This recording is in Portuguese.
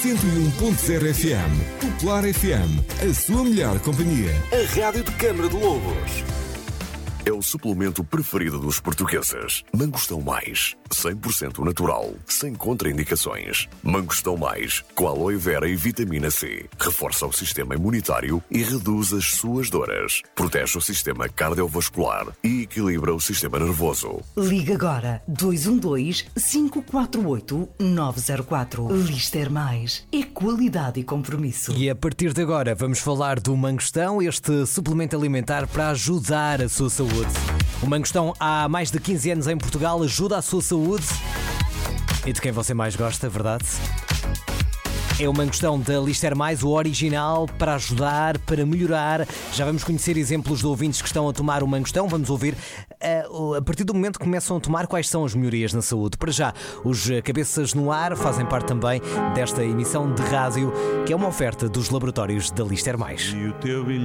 101.0 FM. Popular FM, a sua melhor companhia. A rádio de Câmara de Lobos. É o suplemento preferido dos portugueses. Mangostão Mais, 100% natural, sem contraindicações. Mangostão Mais, com aloe vera e vitamina C. Reforça o sistema imunitário e reduz as suas dores. Protege o sistema cardiovascular e equilibra o sistema nervoso. Liga agora 212-548-904. Lister Mais. É qualidade e compromisso. E a partir de agora vamos falar do mangostão, este suplemento alimentar para ajudar a sua saúde. O mangostão há mais de 15 anos em Portugal, ajuda a sua saúde e de quem você mais gosta, verdade? É o mangostão da Lister Mais, o original, para ajudar, para melhorar. Já vamos conhecer exemplos de ouvintes que estão a tomar o mangostão. Vamos ouvir, a partir do momento que começam a tomar, quais são as melhorias na saúde. Para já, os Cabeças no Ar fazem parte também desta emissão de rádio, que é uma oferta dos laboratórios da Lister Mais.